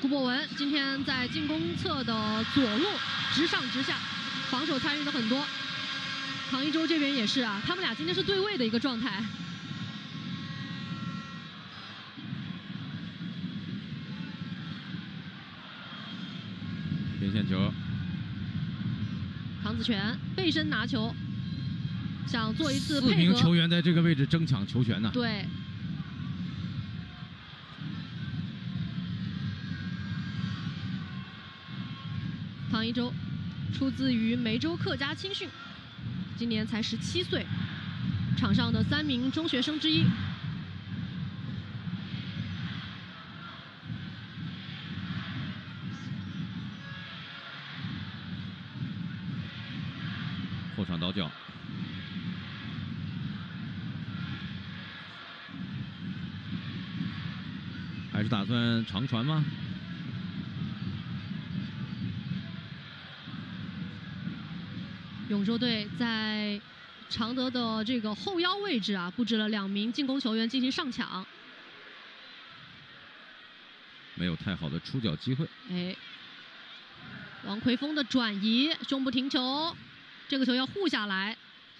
顾博文今天在进攻侧的左路直上直下，防守参与的很多。唐一舟这边也是啊，他们俩今天是对位的一个状态。 边线球， 唐子筌背身拿球，想做一次配合。 4名球员在这个位置争抢球权呢。 对。 唐一舟出自于梅州客家青训，今年才17岁，场上的3名中学生之一。 后场倒脚，还是打算长传吗？ 永州队在常德的这个后腰位置啊，布置了2名进攻球员进行上抢， 没有太好的出脚机会。 哎，王奎峰的转移，胸部停球，这个球要护下来，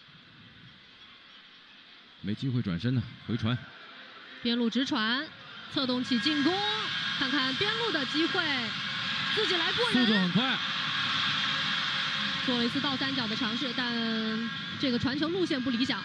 没机会转身呢，回传， 边路直传，策动起进攻，看看边路的机会，自己来过人， 速度很快。 做了一次倒三角的尝试，但这个传球路线不理想。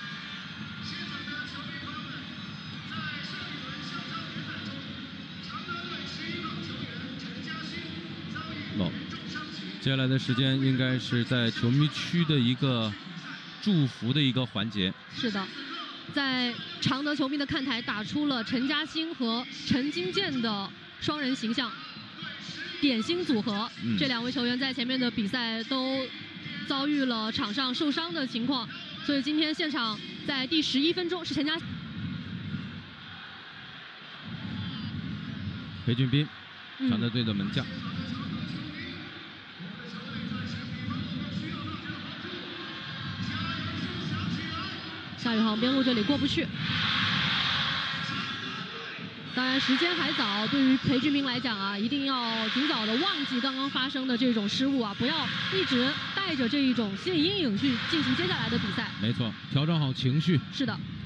接下来的时间应该是在球迷区的一个祝福的一个环节。 是的，在常德球迷的看台打出了陈嘉欣和陈金健的双人形象，点心组合。这2位球员在前面的比赛都 遭遇了场上受伤的情况，所以今天现场在第11分钟是陈嘉裴俊斌，常德队的门将。 夏宇航边路这里过不去。当然时间还早，对于裴俊斌来讲啊，一定要尽早的忘记刚刚发生的这种失误啊，不要一直带着这一种心理阴影去进行接下来的比赛。 没错，调整好情绪。 是的。